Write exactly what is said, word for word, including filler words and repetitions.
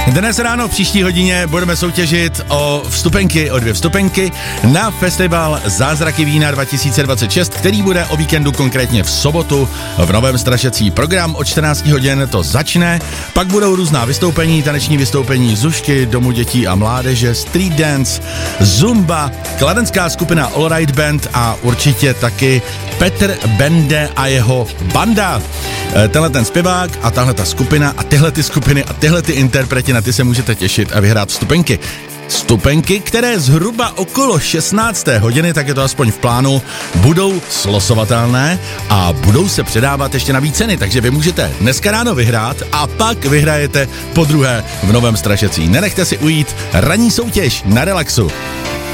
Dnes ráno v příští hodině budeme soutěžit o vstupenky, o dvě vstupenky na festival Zázraky vína dva tisíce dvacet šest, který bude o víkendu, konkrétně v sobotu, v Novém Strašecí. Program od čtrnáct hodin to začne, pak budou různá vystoupení, taneční vystoupení Zušky, Domu dětí a mládeže, street dance, zumba, kladenská skupina All Right Band a určitě taky Petr Bende a jeho banda. Tenhle ten zpěvák a tahle ta skupina a tyhle ty skupiny a tyhle ty interpreti, na ty se můžete těšit a vyhrát vstupenky. Vstupenky, které zhruba okolo šestnácté hodiny, tak je to aspoň v plánu, budou slosovatelné a budou se předávat ještě na víc ceny, takže vy můžete dneska ráno vyhrát a pak vyhrajete po druhé v Novém Strašecí. Nenechte si ujít ranní soutěž na Relaxu.